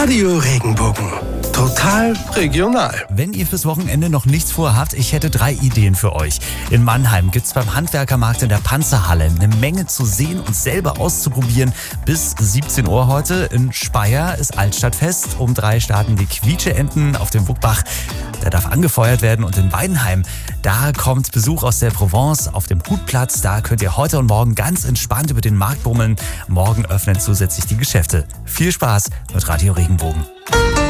Radio Regenbogen. Total regional. Wenn ihr fürs Wochenende noch nichts vorhabt, ich hätte 3 Ideen für euch. In Mannheim gibt's beim Handwerkermarkt in der Panzerhalle eine Menge zu sehen und selber auszuprobieren. Bis 17 Uhr heute. In Speyer ist Altstadtfest. Um 3 starten die Quietscheenten auf dem Wuckbach. Der darf angefeuert werden. Und in Weidenheim, da kommt Besuch aus der Provence auf dem Hutplatz. Da könnt ihr heute und morgen ganz entspannt über den Markt bummeln. Morgen öffnen zusätzlich die Geschäfte. Viel Spaß mit Radio Regenbogen.